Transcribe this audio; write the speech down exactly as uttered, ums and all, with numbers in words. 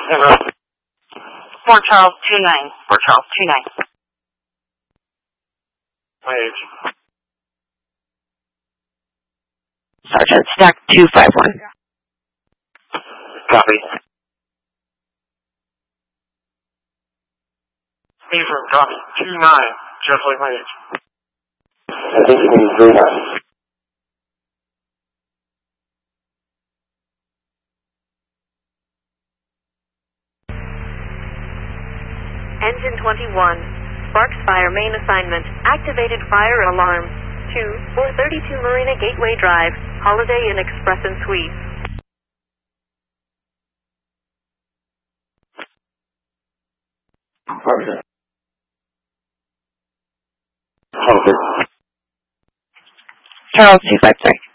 Fort Charles two nine. Fort Charles two nine. Page. Sergeant Stack two five one. Copy. Ephraim, copy. two nine. Jeffrey Page. I think you mean three nine. Engine twenty-one. Sparks fire main assignment. Activated fire alarm. two four thirty-two Marina Gateway Drive. Holiday Inn Express and Suite. Okay. Okay. Charles two five three.